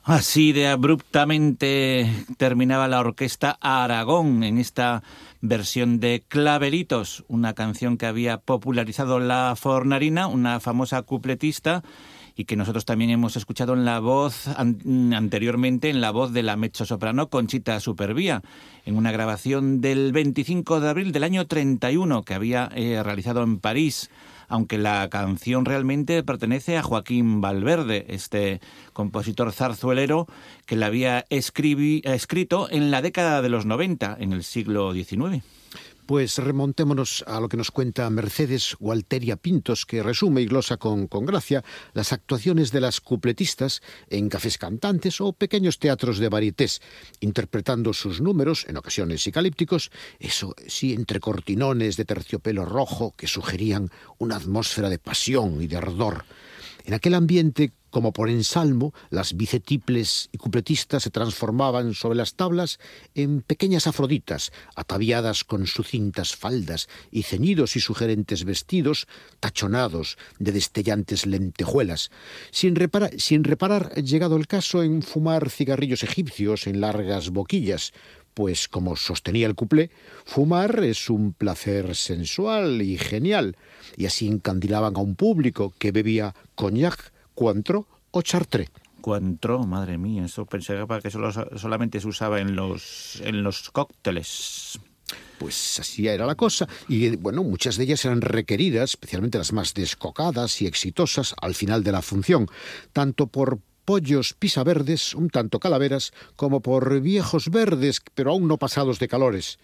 Así de abruptamente terminaba la orquesta Aragón en esta versión de Clavelitos, una canción que había popularizado la Fornarina, una famosa cupletista, y que nosotros también hemos escuchado en la voz anteriormente, en la voz de la mezzosoprano Conchita Supervía, en una grabación del 25 de abril del año 31 que había realizado en París, aunque la canción realmente pertenece a Joaquín Valverde, este compositor zarzuelero que la había escrito en la década de los 90, en el siglo XIX. Pues remontémonos a lo que nos cuenta Mercedes Gualteria Pintos, que resume y glosa con gracia las actuaciones de las cupletistas en cafés cantantes o pequeños teatros de varietés, interpretando sus números, en ocasiones psicalípticos, eso sí, entre cortinones de terciopelo rojo que sugerían una atmósfera de pasión y de ardor. En aquel ambiente, como por ensalmo, las bicetiples y cupletistas se transformaban sobre las tablas en pequeñas Afroditas, ataviadas con sucintas faldas y ceñidos y sugerentes vestidos, tachonados de destellantes lentejuelas, sin reparar, llegado el caso, en fumar cigarrillos egipcios en largas boquillas, pues, como sostenía el cuplé, fumar es un placer sensual y genial, y así encandilaban a un público que bebía cognac, Cointreau o Chartreux. Cointreau, madre mía, eso pensaba que solamente se usaba en los cócteles. Pues así era la cosa, y bueno, muchas de ellas eran requeridas, especialmente las más descocadas y exitosas, al final de la función, tanto por pollos pisaverdes, un tanto calaveras, como por viejos verdes, pero aún no pasados de calores.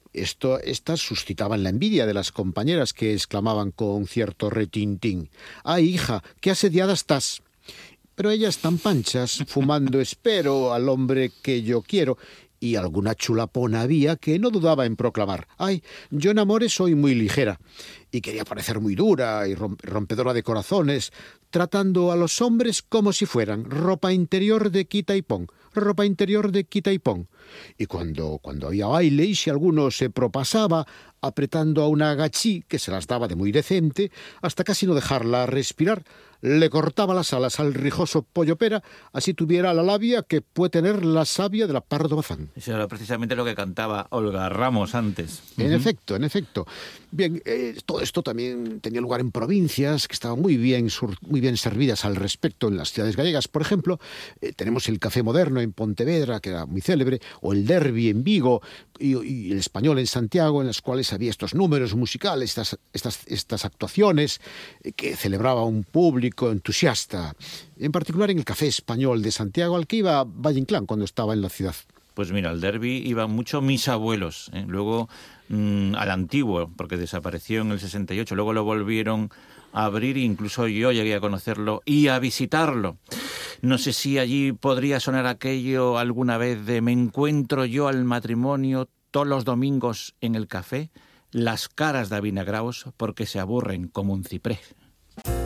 Estas suscitaban la envidia de las compañeras, que exclamaban con cierto retintín: «¡Ay, hija, qué asediada estás!». Pero ellas, tan panchas, fumando espero al hombre que yo quiero, y alguna chulapona había que no dudaba en proclamar: «Ay, yo en amores soy muy ligera», y quería parecer muy dura y rompedora de corazones, tratando a los hombres como si fueran ropa interior de quita y pon, ropa interior de quita y pon. Y cuando había baile, y si alguno se propasaba, apretando a una gachí, que se las daba de muy decente, hasta casi no dejarla respirar, le cortaba las alas al rijoso pollo pera, así tuviera la labia que puede tener la savia de la Pardo Bazán. Eso era precisamente lo que cantaba Olga Ramos antes. En efecto, en efecto. Bien, todo esto también tenía lugar en provincias que estaban muy bien servidas al respecto en las ciudades gallegas. Por ejemplo, tenemos el Café Moderno en Pontevedra, que era muy célebre, o el Derby en Vigo, y el Español en Santiago, en las cuales había estos números musicales, estas actuaciones que celebraba un público entusiasta. En particular en el Café Español de Santiago, al que iba Valle Inclán cuando estaba en la ciudad. Pues mira, al Derby iban mucho mis abuelos, luego al antiguo, porque desapareció en el 68, luego lo volvieron a abrir, e incluso yo llegué a conocerlo y a visitarlo. No sé si allí podría sonar aquello alguna vez de: «Me encuentro yo al matrimonio todos los domingos en el café, las caras de avinagraos porque se aburren como un ciprés».